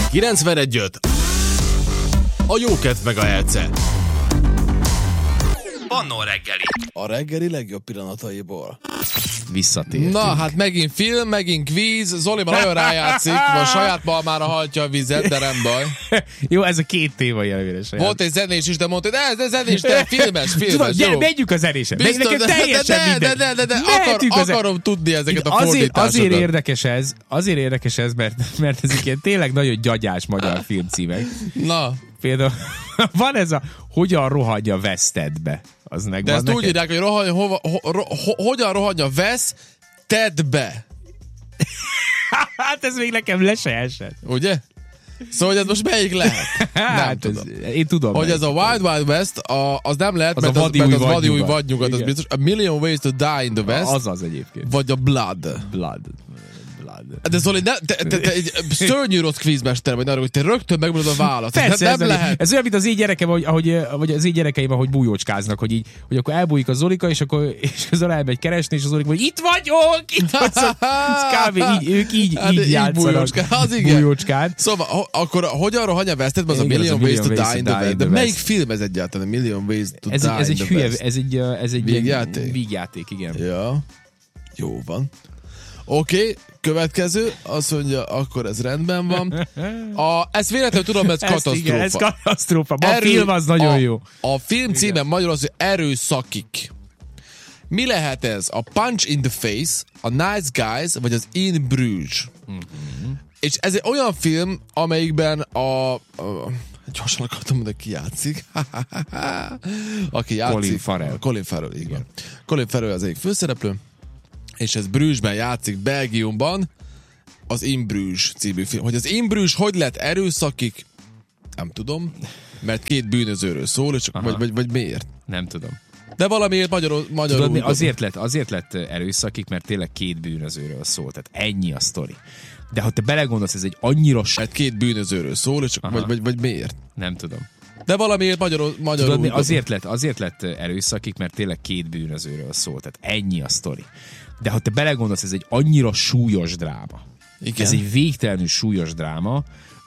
91.5. A jókedv meg a Elce. Bannó reggeli. A reggeli legjobb pillanataiból. Visszatértünk. Na, hát megint film, megint kvíz. Zoliban nagyon rájátszik, most saját malmára hajtja a vizet, de nem baj. Jó, ez a két téma jelvére saját. Volt egy zenés is, de mondta, hogy de zenés, de filmes, Tudom, jó. menjünk a zenésre. Biztos, Nekem teljesen mindegy. de akarom tudni ezeket a fordításokat. Azért érdekes ez, mert ezek ilyen tényleg nagyon gyagyás magyar filmcímek. Na. Például van ez a Hogyan rohadja Vesztedbe. Az megvan. De ezt neked? úgy írják, hogy hogyan rohadja vesz tedbe. Hát ez még nekem le se esett. Ugye? Szóval, hogy ez most melyik lehet? Nem tudom. Én tudom. Hogy ez a Wild Wild West, az nem lehet, Az mert a az vadi új vadnyugat, az igen. biztos. A Million Ways to Die in the West, Az egyébként. vagy a Blood. Blood. De Zoli, te egy szörnyű rossz kvízmester vagy arra, hogy te rögtön megmondod a választ. Persze, nem lehet. Ez olyan, mint az én gyerekem, vagy az én gyerekeim, ahogy bújócskáznak, hogy akkor elbújik a Zolika, és az Zoli elmegy keresni, és az Zolika, hogy itt vagyok! Ők így játszanak bújócskát. Szóval, akkor hogyan rohanya veszted, az a Million Ways to Die in the West. De melyik film ez egyáltalán? A Million Ways to Die in the West. Ez egy vígjáték, igen. Ja, jó van. Oké, következő, azt mondja, akkor ez rendben van. Ezt véletlenül tudom, ez katasztrófa. Igen, ez katasztrófa. A film az nagyon jó. A film címe magyarul az, hogy Erőszakik. Mi lehet ez? A Punch in the Face, a Nice Guys, vagy az In Bruges? És ez egy olyan film, amelyikben gyorsan akartam mondani, ki játszik. Aki játszik. Colin Farrell, igen. Colin Farrell az egyik főszereplő, és ez Brugesben játszik, Belgiumban, az In Bruges című film. Hogy az In Bruges hogy lett erőszakik, nem tudom, mert két bűnözőről szól, és vagy miért? Nem tudom. De valamiért magyarul tudod, azért lett erőszakik, mert tényleg két bűnözőről szól. Tehát ennyi a sztori. De ha te belegondolsz, ez egy annyira... Mert két bűnözőről szól, és vagy miért? Nem tudom. De valamiért magyarul... Tudod, azért lett erőszakik, mert tényleg két bűnözőről szól. Tehát ennyi a sztori. De ha te belegondolsz, ez egy annyira súlyos dráma. Igen. Ez egy végtelenül súlyos dráma,